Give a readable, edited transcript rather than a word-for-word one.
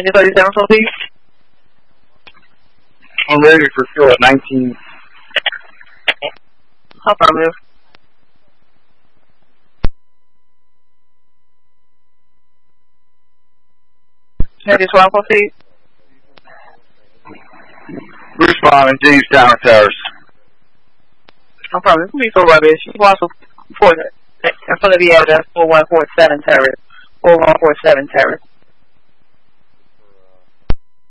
Engine 37 for please. I'm ready for fuel at 19. Affirmative. Engine 12 for please. Responding, James Tower Towers. Affirmative. Please for rubbish. You also for in front of the address 4147 Terrace. 4147 Terrace.